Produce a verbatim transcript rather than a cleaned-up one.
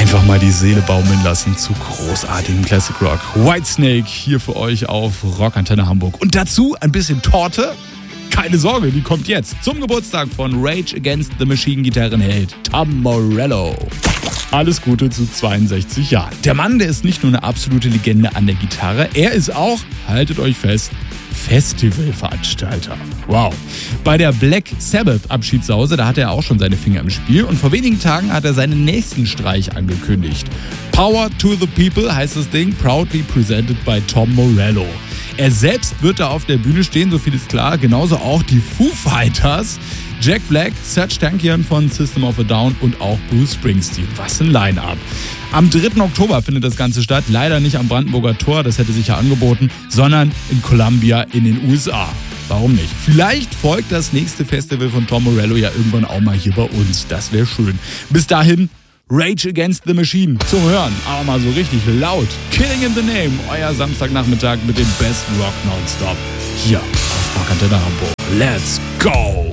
Einfach mal die Seele baumeln lassen zu großartigem Classic Rock. Whitesnake hier für euch auf Rockantenne Hamburg. Und dazu ein bisschen Torte. Keine Sorge, die kommt jetzt zum Geburtstag von Rage Against the Machine Gitarrenheld Tom Morello. Alles Gute zu zweiundsechzig Jahren. Der Mann, der ist nicht nur eine absolute Legende an der Gitarre, er ist auch, haltet euch fest, Festivalveranstalter. Wow. Bei der Black Sabbath Abschiedssause, da hatte er auch schon seine Finger im Spiel und vor wenigen Tagen hat er seinen nächsten Streich angekündigt. Power to the People heißt das Ding, proudly presented by Tom Morello. Er selbst wird da auf der Bühne stehen, so viel ist klar, genauso auch die Foo Fighters, Jack Black, Serj Tankian von System of a Down und auch Bruce Springsteen. Was ein Line-Up. Am dritten Oktober findet das Ganze statt, leider nicht am Brandenburger Tor, das hätte sich ja angeboten, sondern in Columbia in den U S A. Warum nicht? Vielleicht folgt das nächste Festival von Tom Morello ja irgendwann auch mal hier bei uns. Das wäre schön. Bis dahin, Rage Against the Machine zum Hören, aber mal so richtig laut. Killing in the Name, euer Samstagnachmittag mit dem besten Rock nonstop. Hier auf Rockantenne Hamburg. Let's go!